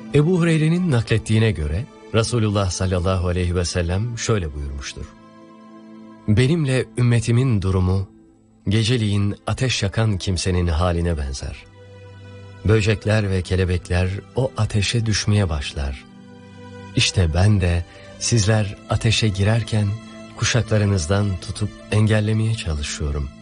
Ebu Hureyre'nin naklettiğine göre Resulullah sallallahu aleyhi ve sellem şöyle buyurmuştur. Benimle ümmetimin durumu geceliğin ateş yakan kimsenin haline benzer. Böcekler ve kelebekler o ateşe düşmeye başlar. İşte ben de sizler ateşe girerken kuşaklarınızdan tutup engellemeye çalışıyorum.